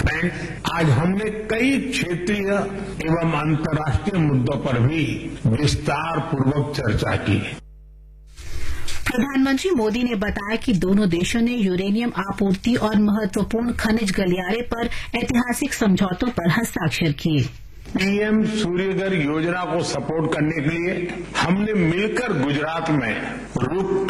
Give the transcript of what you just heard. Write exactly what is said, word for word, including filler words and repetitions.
Friend, आज हमने कई क्षेत्रीय एवं अंतर्राष्ट्रीय मुद्दों पर भी विस्तार पूर्वक चर्चा की। प्रधानमंत्री मोदी ने बताया कि दोनों देशों ने यूरेनियम आपूर्ति और महत्वपूर्ण खनिज गलियारे पर ऐतिहासिक समझौतों पर हस्ताक्षर किए। पीएम सूर्यघर योजना को सपोर्ट करने के लिए हमने मिलकर गुजरात में रूफ